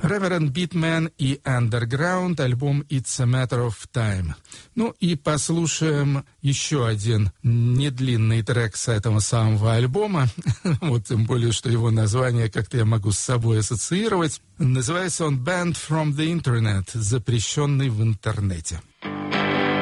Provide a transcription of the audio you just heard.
Reverend Beatman и Underground, альбом «It's a Matter of Time». Ну и послушаем еще один недлинный трек с этого самого альбома. Вот тем более, что его название как-то я могу с собой ассоциировать. Называется он «Banned from the Internet», запрещенный в интернете.